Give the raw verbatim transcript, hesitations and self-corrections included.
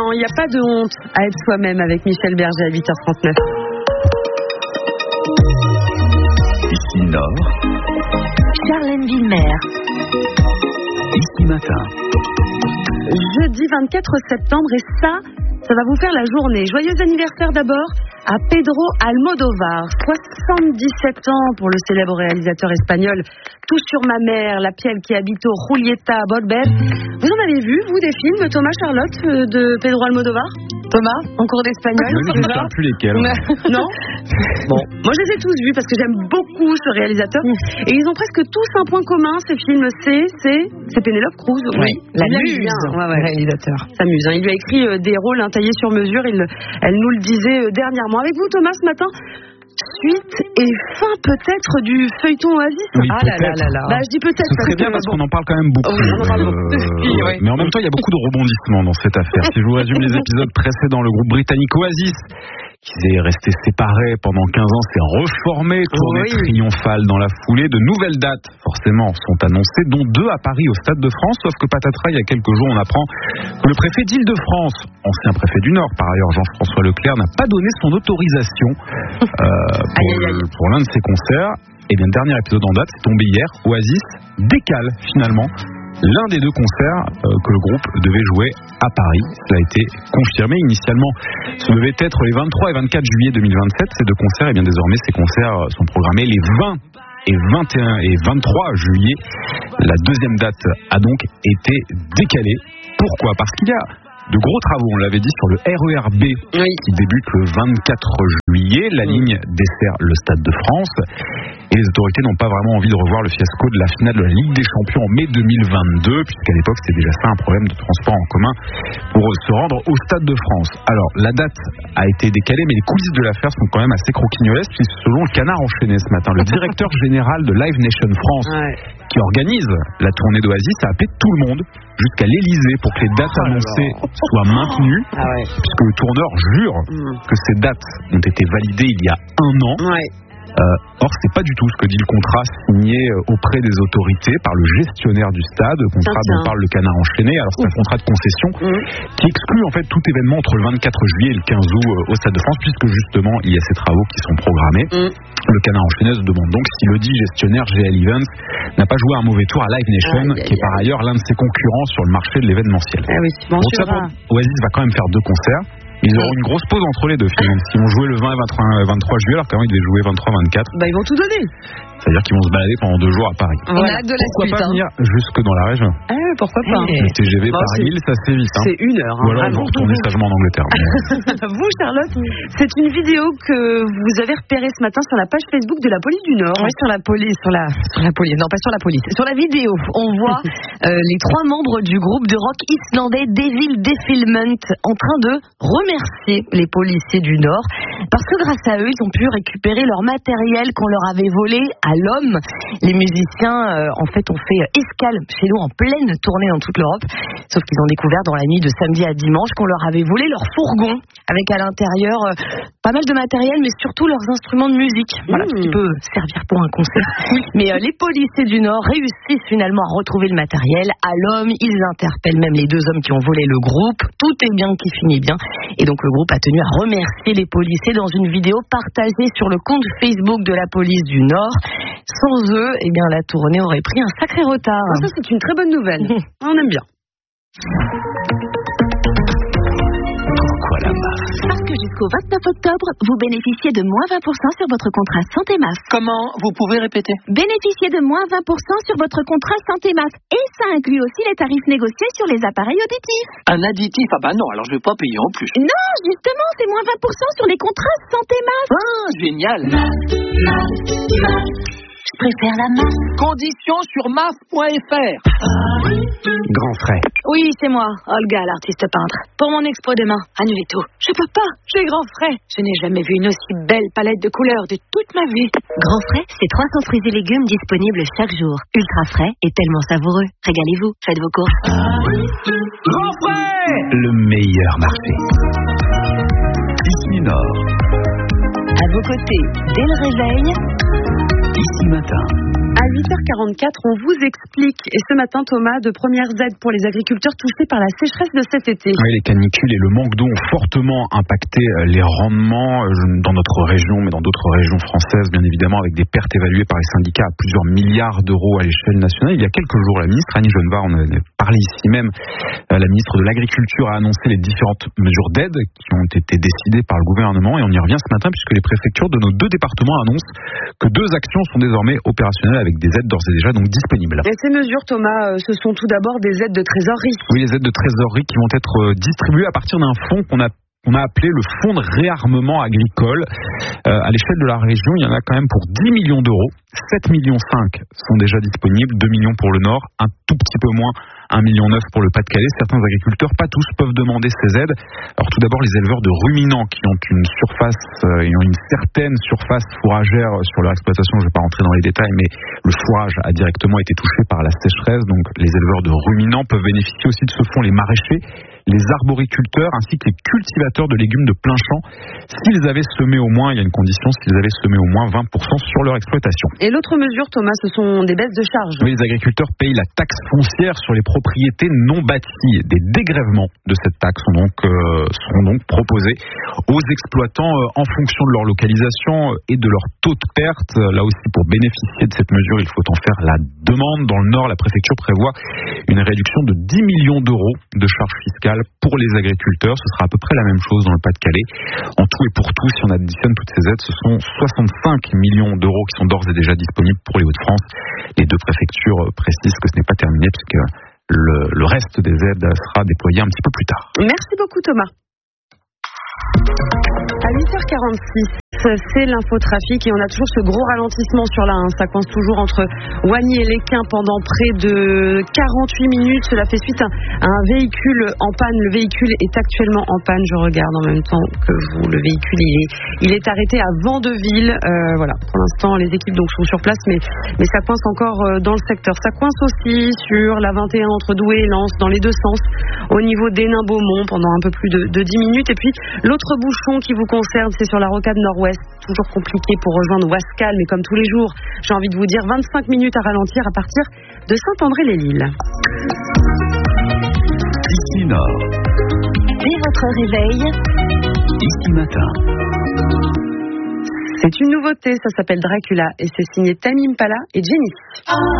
Non, il n'y a pas de honte à être soi-même avec Michel Berger à huit heures trente-neuf. Ici Nord. Charlène Villemer. Ici Matin. Jeudi vingt-quatre septembre et ça, ça va vous faire la journée. Joyeux anniversaire d'abord à Pedro Almodóvar, soixante-dix-sept ans pour le célèbre réalisateur espagnol. Tout sur ma mère, La piel qui habite au Julieta Volver. Vous en avez vu, vous, des films, Thomas, Charlotte, de Pedro Almodóvar? Thomas, en cours d'espagnol? Je ne sais plus lesquels. Non. Bon, moi je les ai tous vus parce que j'aime beaucoup ce réalisateur. Et ils ont presque tous un point commun, ces films. C'est, c'est, c'est Penélope Cruz. Oui, la Il muse, ouais, ouais. réalisateur. S'amuse. Hein. Il lui a écrit euh, des rôles hein, taillés sur mesure. Il, elle nous le disait euh, dernièrement. Avec vous, Thomas, ce matin. Suite et fin peut-être du feuilleton Oasis. Oui, ah là là là là. Bah, je dis peut-être. Ce serait bien parce qu'on en parle quand même beaucoup. Oui, on en parle beaucoup. Euh, ouais. Mais en même temps, il y a beaucoup de rebondissements dans cette affaire. Si je vous résume les épisodes précédents, le groupe britannique Oasis, qui est resté séparé pendant quinze ans, s'est reformé, tournée oui. triomphale dans la foulée. De nouvelles dates, forcément, sont annoncées, dont deux à Paris, au Stade de France. Sauf que patatras, il y a quelques jours, on apprend que le préfet d'Île-de-France, ancien préfet du Nord, par ailleurs Jean-François Leclerc, n'a pas donné son autorisation euh, pour, aïe, aïe, aïe. pour l'un de ses concerts. Et bien, le dernier épisode en date, c'est tombé hier. Oasis décale finalement l'un des deux concerts euh, que le groupe devait jouer à Paris. Cela a été confirmé initialement. Ce devait être les vingt-trois et vingt-quatre juillet deux mille vingt-sept, ces deux concerts. Et bien désormais, ces concerts sont programmés les vingt et vingt et un et vingt-trois juillet. La deuxième date a donc été décalée. Pourquoi ? Parce qu'il y a de gros travaux, on l'avait dit, sur le R E R B oui. qui débute le vingt-quatre juillet. La oui. ligne dessert le Stade de France. Et les autorités n'ont pas vraiment envie de revoir le fiasco de la finale de la Ligue des Champions en mai deux mille vingt-deux, puisqu'à l'époque c'était déjà ça un problème de transport en commun pour se rendre au Stade de France. Alors la date a été décalée, mais les coulisses de l'affaire sont quand même assez croquignolesques, puisque selon le Canard enchaîné ce matin, le directeur général de Live Nation France, ouais. qui organise la tournée d'Oasis, a appelé tout le monde jusqu'à l'Elysée pour que les dates oh annoncées soient maintenues, ah ouais. puisque le tourneur jure mmh. que ces dates ont été validées il y a un an. Ouais. Euh, or, c'est pas du tout ce que dit le contrat signé auprès des autorités par le gestionnaire du stade, le contrat dont parle le Canard enchaîné. Alors, c'est un contrat de concession mmh. qui exclut en fait tout événement entre le vingt-quatre juillet et le quinze août euh, au Stade de France, puisque justement, il y a ces travaux qui sont programmés. Mmh. Le Canard enchaîné se demande donc si le dit gestionnaire G L Events n'a pas joué un mauvais tour à Live Nation, ah, qui est par ailleurs l'un de ses concurrents sur le marché de l'événementiel. Ah oui, bon, donc, ça, Oasis va quand même faire deux concerts. Ils auront une grosse pause entre les deux finalement. Ils vont jouer le vingt et vingt-trois juillet alors qu'avant ils devaient jouer vingt-trois vingt-quatre. Bah ils vont tout donner. C'est-à-dire qu'ils vont se balader pendant deux jours à Paris. On a hâte de la pourquoi suite. Pourquoi pas hein. venir jusque dans la région? Ah pourquoi pas. Le T G V bon, Paris-Lille, ça c'est vite. Hein. C'est une heure. Hein, ou alors ils vont retourner sagement en Angleterre. Vous Charlotte, c'est une vidéo que vous avez repérée ce matin sur la page Facebook de la police du Nord. Oui, sur la police, sur la, sur la police, non pas sur la police. Sur la vidéo, on voit euh, les trois membres du groupe de rock islandais Devil Defilement en train de remercier les policiers du Nord parce que grâce à eux, ils ont pu récupérer leur matériel qu'on leur avait volé à l'homme. Les musiciens, euh, en fait, ont fait escale chez nous en pleine tournée dans toute l'Europe. Sauf qu'ils ont découvert dans la nuit de samedi à dimanche qu'on leur avait volé leur fourgon avec à l'intérieur euh, pas mal de matériel, mais surtout leurs instruments de musique. Voilà, mmh. ce qui peut servir pour un concert. Mais euh, les policiers du Nord réussissent finalement à retrouver le matériel à l'homme. Ils interpellent même les deux hommes qui ont volé le groupe. Tout est bien qui finit bien. Et donc le groupe a tenu à remercier les policiers dans une vidéo partagée sur le compte Facebook de la police du Nord. Sans eux, eh bien, la tournée aurait pris un sacré retard. Oh, ça, c'est une très bonne nouvelle. On aime bien. Pourquoi la M A F ? Parce que jusqu'au vingt-neuf octobre, vous bénéficiez de moins vingt pour cent sur votre contrat Santé M A F. Comment ? Vous pouvez répéter ? Bénéficiez de moins vingt pour cent sur votre contrat Santé M A F. Et ça inclut aussi les tarifs négociés sur les appareils auditifs. Un additif ? Ah bah non, alors je vais pas payer en plus. Non, justement, c'est moins vingt pour cent sur les contrats Santé M A F. Ah, génial. M A F, M A F, M A F. Je préfère la M A F. Conditions sur M A F point F R. Grand frais. Oui, c'est moi, Olga, l'artiste peintre. Pour mon expo demain, annulez tout. Je peux pas, j'ai grand frais. Je n'ai jamais vu une aussi belle palette de couleurs de toute ma vie. Grand frais, c'est trois cents fruits et légumes disponibles chaque jour. Ultra frais et tellement savoureux. Régalez-vous, faites vos courses. Grand frais ! Le meilleur marché. Ici Nord. À vos côtés, dès le réveil, Ici Matin. À huit heures quarante-quatre, on vous explique, et ce matin Thomas, de premières aides pour les agriculteurs touchés par la sécheresse de cet été. Oui, les canicules et le manque d'eau ont fortement impacté les rendements dans notre région, mais dans d'autres régions françaises, bien évidemment, avec des pertes évaluées par les syndicats à plusieurs milliards d'euros à l'échelle nationale. Il y a quelques jours, la ministre Annie Genevard, on en avait parlé ici même, la ministre de l'Agriculture a annoncé les différentes mesures d'aide qui ont été décidées par le gouvernement, et on y revient ce matin puisque les préfectures de nos deux départements annoncent que deux actions sont désormais opérationnelles avec des aides d'ores et déjà donc disponibles. Et ces mesures, Thomas, ce sont tout d'abord des aides de trésorerie. Oui, les aides de trésorerie qui vont être distribuées à partir d'un fonds qu'on a On a appelé le fonds de réarmement agricole. Euh, à l'échelle de la région, il y en a quand même pour dix millions d'euros. sept virgule cinq millions sont déjà disponibles, deux millions pour le Nord, un tout petit peu moins, un virgule neuf million pour le Pas-de-Calais. Certains agriculteurs, pas tous, peuvent demander ces aides. Alors tout d'abord, les éleveurs de ruminants qui ont une surface, euh, ils ont une certaine surface fourragère sur leur exploitation. Je ne vais pas rentrer dans les détails, mais le fourrage a directement été touché par la sécheresse. Donc les éleveurs de ruminants peuvent bénéficier aussi de ce fonds, les maraîchers, les arboriculteurs ainsi que les cultivateurs de légumes de plein champ, s'ils avaient semé au moins, il y a une condition, s'ils avaient semé au moins vingt pour cent sur leur exploitation. Et l'autre mesure, Thomas, ce sont des baisses de charges. Oui, les agriculteurs payent la taxe foncière sur les propriétés non bâties. Des dégrèvements de cette taxe sont donc, euh, seront donc proposés aux exploitants euh, en fonction de leur localisation et de leur taux de perte. Là aussi, pour bénéficier de cette mesure, il faut en faire la demande. Dans le Nord, la préfecture prévoit une réduction de dix millions d'euros de charges fiscales pour les agriculteurs. Ce sera à peu près la même chose dans le Pas-de-Calais. En tout et pour tout, si on additionne toutes ces aides, ce sont soixante-cinq millions d'euros qui sont d'ores et déjà disponibles pour les Hauts-de-France. Les deux préfectures précisent que ce n'est pas terminé puisque le, le reste des aides sera déployé un petit peu plus tard. Merci beaucoup Thomas. À huit heures quarante-six, c'est l'infotrafic et on a toujours ce gros ralentissement sur la un. Ça coince toujours entre Wagny et Lesquin pendant près de quarante-huit minutes. Cela fait suite à un véhicule en panne. Le véhicule est actuellement en panne. Je regarde en même temps que vous. Le véhicule, il est, il est arrêté à Vandeville. Euh, voilà. Pour l'instant, les équipes donc sont sur place, mais, mais ça coince encore dans le secteur. Ça coince aussi sur la vingt et un entre Douai et Lens, dans les deux sens, au niveau d'Hénin-Beaumont pendant un peu plus de, de dix minutes. Et puis, l'autre bouchon qui vous concerne, c'est sur la rocade nord-ouest. Toujours compliqué pour rejoindre Wascal, mais comme tous les jours, j'ai envie de vous dire vingt-cinq minutes à ralentir à partir de Saint-André-les-Lilles. Ici Nord. Dès votre réveil, Ici Matin. C'est une nouveauté, ça s'appelle Dracula et c'est signé Tame Impala et Jenny.